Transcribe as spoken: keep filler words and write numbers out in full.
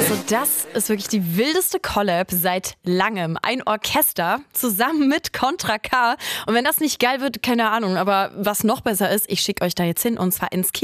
Also das ist wirklich die wildeste Collab seit langem. Ein Orchester zusammen mit Contra K. Und wenn das nicht geil wird, keine Ahnung. Aber was noch besser ist, ich schicke euch da jetzt hin und zwar ins Kino.